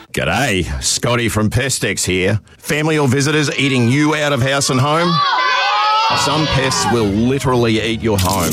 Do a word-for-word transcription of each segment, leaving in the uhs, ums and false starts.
G'day, Scotty from Pestex here. Family or visitors eating you out of house and home? Some pests will literally eat your home.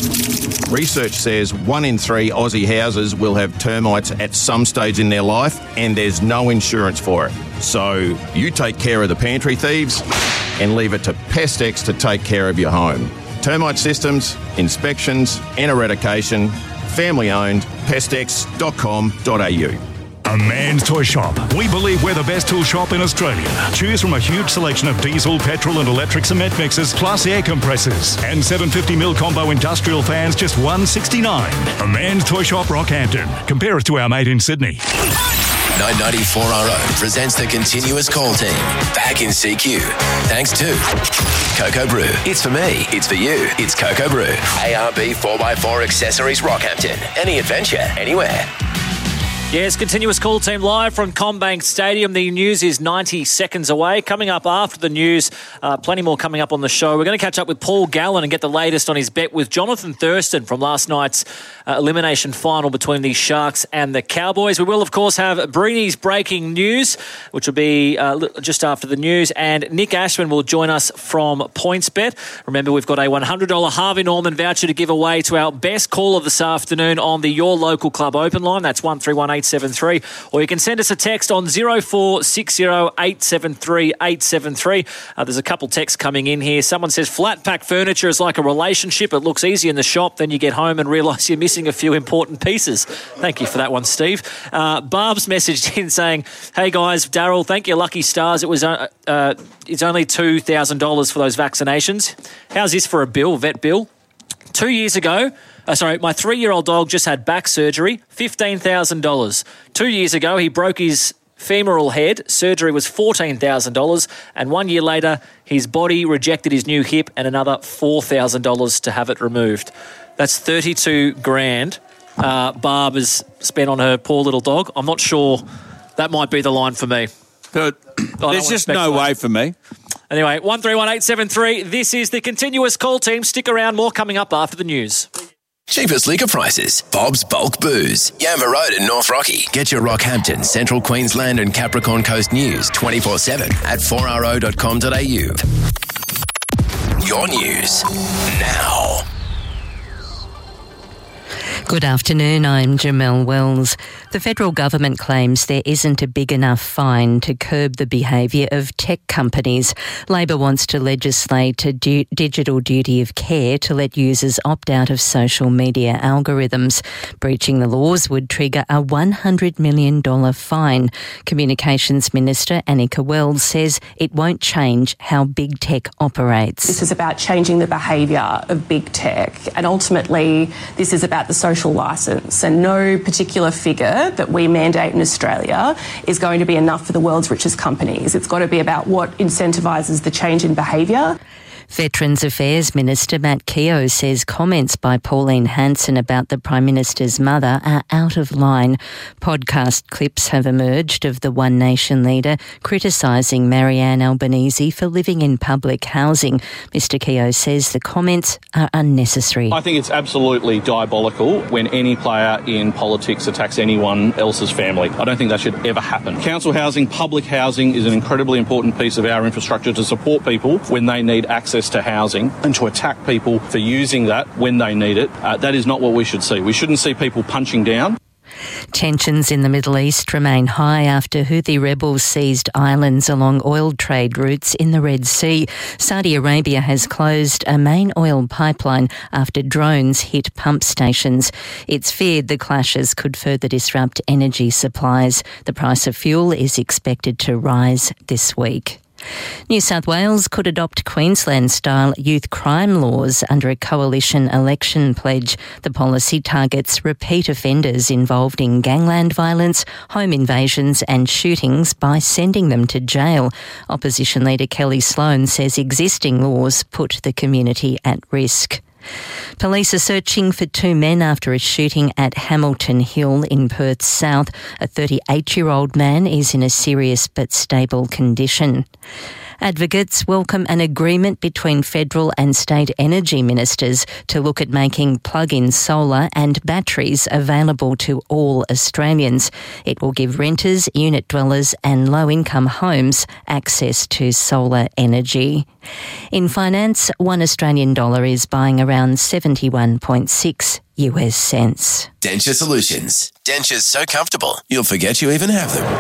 Research says one in three Aussie houses will have termites at some stage in their life, and there's no insurance for it. So you take care of the pantry thieves and leave it to Pestex to take care of your home. Termite systems, inspections and eradication. Family owned, pestex dot com dot a u. A Man's Toy Shop. We believe we're the best tool shop in Australia. Choose from a huge selection of diesel, petrol and electric cement mixers, plus air compressors. And seven fifty mil combo industrial fans, just one sixty-nine. A Man's Toy Shop, Rockhampton. Compare us to our mate in Sydney. nine ninety-four R O presents the Continuous Call Team. Back in C Q. Thanks to Cocoa Brew. It's for me. It's for you. It's Cocoa Brew. A R B four by four Accessories, Rockhampton. Any adventure, anywhere. Yes, Continuous Call Team live from CommBank Stadium. The news is ninety seconds away. Coming up after the news, uh, plenty more coming up on the show. We're going to catch up with Paul Gallen and get the latest on his bet with Jonathan Thurston from last night's uh, elimination final between the Sharks and the Cowboys. We will, of course, have Breeny's breaking news, which will be uh, just after the news, and Nick Ashman will join us from PointsBet. Remember, we've got a one hundred dollars Harvey Norman voucher to give away to our best caller this afternoon on the Your Local Club open line. That's one three one eight seven three, or you can send us a text on zero four six zero eight seven three eight seven three. Uh, there's a couple texts coming in here. Someone says flat pack furniture is like a relationship. It looks easy in the shop, then you get home and realise you're missing a few important pieces. Thank you for that one, Steve. Uh, Barb's messaged in saying, hey guys, Daryl, thank you, lucky stars. It was uh, uh, it's only two thousand dollars for those vaccinations. How's this for a bill, vet bill? Two years ago, Uh, sorry, my three-year-old dog just had back surgery, fifteen thousand dollars. Two years ago, he broke his femoral head. Surgery was fourteen thousand dollars. And one year later, his body rejected his new hip and another four thousand dollars to have it removed. That's thirty-two grand uh, Barb has spent on her poor little dog. I'm not sure that might be the line for me. But there's just no way for me. Anyway, one three one eight seven three. This is the Continuous Call Team. Stick around, more coming up after the news. Cheapest liquor prices. Bob's Bulk Booze. Yamba Road in North Rocky. Get your Rockhampton, Central Queensland and Capricorn Coast news twenty-four seven at four r o dot com dot a u. Your news now. Good afternoon, I'm Jamelle Wells. The federal government claims there isn't a big enough fine to curb the behaviour of tech companies. Labor wants to legislate a du- digital duty of care to let users opt out of social media algorithms. Breaching the laws would trigger a one hundred million dollars fine. Communications Minister Annika Wells says it won't change how big tech operates. This is about changing the behaviour of big tech, and ultimately this is about the social licence, and no particular figure that we mandate in Australia is going to be enough for the world's richest companies. It's got to be about what incentivises the change in behaviour. Veterans Affairs Minister Matt Keogh says comments by Pauline Hanson about the Prime Minister's mother are out of line. Podcast clips have emerged of the One Nation leader criticising Marianne Albanese for living in public housing. Mister Keogh says the comments are unnecessary. I think it's absolutely diabolical when any player in politics attacks anyone else's family. I don't think that should ever happen. Council housing, public housing is an incredibly important piece of our infrastructure to support people when they need access to housing, and to attack people for using that when they need it, uh, that is not what we should see. We shouldn't see people punching down. Tensions in the Middle East remain high after Houthi rebels seized islands along oil trade routes in the Red Sea. Saudi Arabia has closed a main oil pipeline after drones hit pump stations. It's feared the clashes could further disrupt energy supplies. The price of fuel is expected to rise this week. New South Wales could adopt Queensland-style youth crime laws under a coalition election pledge. The policy targets repeat offenders involved in gangland violence, home invasions and shootings by sending them to jail. Opposition leader Kelly Sloan says existing laws put the community at risk. Police are searching for two men after a shooting at Hamilton Hill in Perth South. A thirty-eight-year-old man is in a serious but stable condition. Advocates welcome an agreement between federal and state energy ministers to look at making plug-in solar and batteries available to all Australians. It will give renters, unit dwellers and low-income homes access to solar energy. In finance, one Australian dollar is buying around seventy-one point six U S cents. Denture Solutions. Dentures so comfortable, you'll forget you even have them.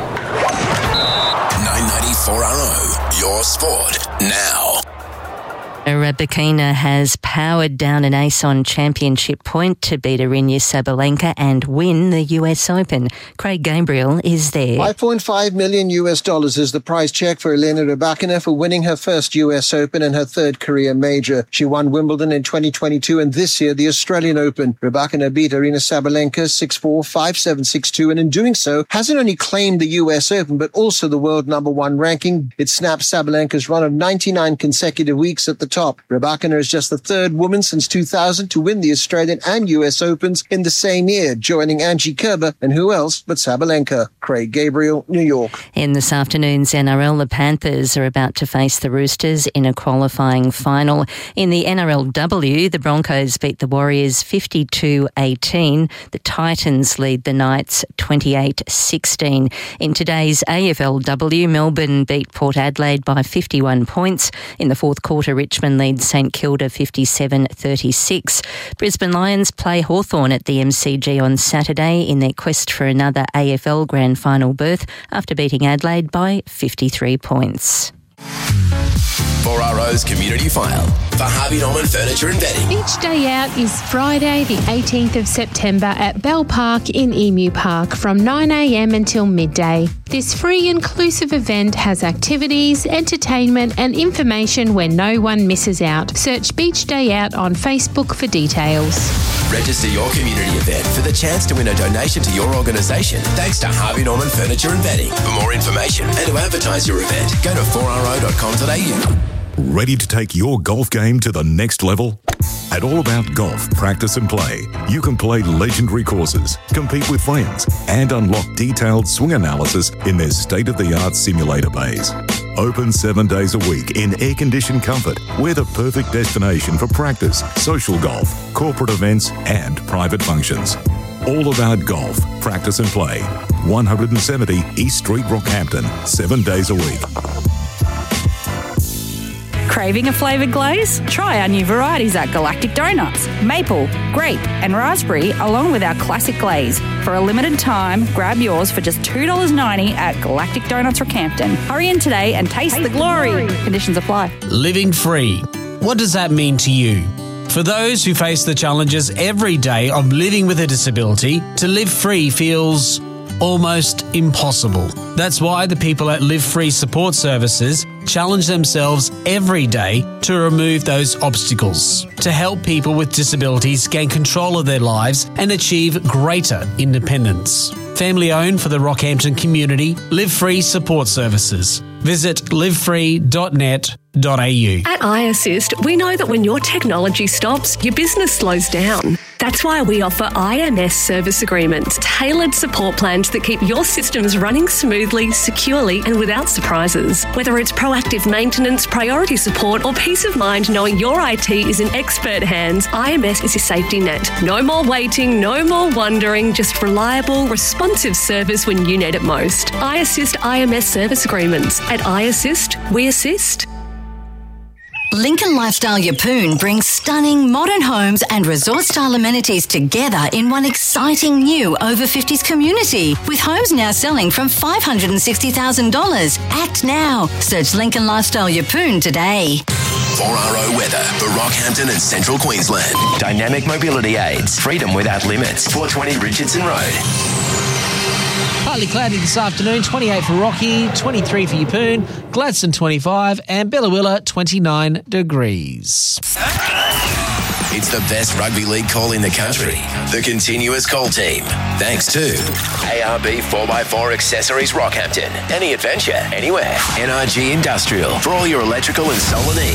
nine ninety-four R O, your sport now. Rybakina has powered down an ace on championship point to beat Aryna Sabalenka and win the U S Open. Craig Gabriel is there. five point five million U S dollars is the prize check for Elena Rybakina for winning her first U S Open and her third career major. She won Wimbledon in twenty twenty-two and this year the Australian Open. Rybakina beat Aryna Sabalenka six four, five seven, six two, and in doing so hasn't only claimed the U S Open but also the world number one ranking. It snaps Sabalenka's run of ninety-nine consecutive weeks at the top. Rybakina is just the third woman since two thousand to win the Australian and U S Opens in the same year, joining Angie Kerber and who else but Sabalenka. Craig Gabriel, New York. In this afternoon's N R L, the Panthers are about to face the Roosters in a qualifying final. In the N R L W, the Broncos beat the Warriors fifty-two eighteen. The Titans lead the Knights twenty-eight sixteen. In today's A F L W, Melbourne beat Port Adelaide by fifty-one points. In the fourth quarter, Richmond leads St Kilda fifty-seven thirty-six. Brisbane Lions play Hawthorn at the M C G on Saturday in their quest for another A F L Grand Final berth after beating Adelaide by fifty-three points. four R O's Community File for Harvey Norman Furniture and Bedding. Beach Day Out is Friday the eighteenth of September at Bell Park in Emu Park from nine a m until midday. This free inclusive event has activities, entertainment and information where no one misses out. Search Beach Day Out on Facebook for details. Register your community event for the chance to win a donation to your organisation thanks to Harvey Norman Furniture and Bedding. For more information and to advertise your event, go to four r o dot com dot a u. Ready to take your golf game to the next level? At All About Golf Practice and Play, you can play legendary courses, compete with friends, and unlock detailed swing analysis in their state-of-the-art simulator bays. Open seven days a week in air-conditioned comfort, we're the perfect destination for practice, social golf, corporate events, and private functions. All About Golf Practice and Play, one seventy East Street, Rockhampton, seven days a week. Craving a flavoured glaze? Try our new varieties at Galactic Donuts. Maple, grape and raspberry along with our classic glaze. For a limited time, grab yours for just two dollars ninety at Galactic Donuts Rockhampton. Hurry in today and taste, taste the glory. glory. Conditions apply. Living free. What does that mean to you? For those who face the challenges every day of living with a disability, to live free feels almost impossible. That's why the people at Live Free Support Services challenge themselves every day to remove those obstacles, to help people with disabilities gain control of their lives and achieve greater independence. Family owned for the Rockhampton community, Live Free Support Services. Visit live free dot net dot a u. At iAssist, we know that when your technology stops, your business slows down. That's why we offer I M S service agreements, tailored support plans that keep your systems running smoothly, securely and without surprises. Whether it's proactive maintenance, priority support or peace of mind knowing your I T is in expert hands, I M S is your safety net. No more waiting, no more wondering, just reliable, responsive service when you need it most. iAssist I M S service agreements. At iAssist, we assist. Lincoln Lifestyle Yeppoon brings stunning modern homes and resort-style amenities together in one exciting new over fifties community, with homes now selling from five hundred sixty thousand dollars. Act now. Search Lincoln Lifestyle Yeppoon today. four R O weather for Rockhampton and Central Queensland. Dynamic mobility aids. Freedom without limits. four twenty Richardson Road. Partly cloudy this afternoon, twenty-eight for Rocky, twenty-three for Yeppoon, Gladstone twenty-five and Bellawilla twenty-nine degrees. It's the best rugby league call in the country. The Continuous Call Team. Thanks to A R B four by four Accessories Rockhampton. Any adventure, anywhere. N R G Industrial for all your electrical and solar needs.